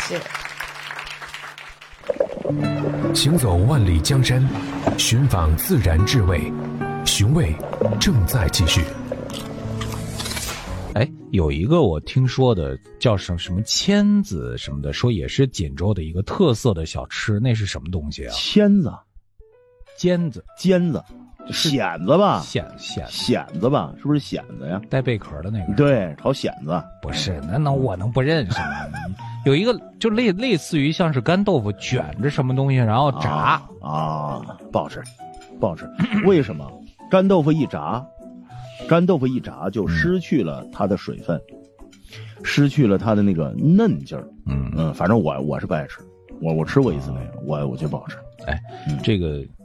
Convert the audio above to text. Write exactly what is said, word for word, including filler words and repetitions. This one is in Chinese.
谢。 行走万里江山，寻访自然智慧，寻味正在继续。 哎，有一个我听说的叫什么什么签子什么的，说也是锦州的一个特色的小吃，那是什么东西啊？ 签子、 尖子、 尖子、蚬子吧？ 蚬蚬蚬子吧？是不是蚬子呀？ 带贝壳的那个？ 对，炒蚬子。 不是，那那我能不认识吗？有一个就类类似于像是干豆腐卷着什么东西，然后炸啊，啊不好吃，不好吃。为什么？干豆腐一炸，干豆腐一炸就失去了它的水分，嗯、失去了它的那个嫩劲儿。 嗯嗯，反正我我是不爱吃，我我吃过一次那个，我我觉得不好吃。 哎，嗯、这个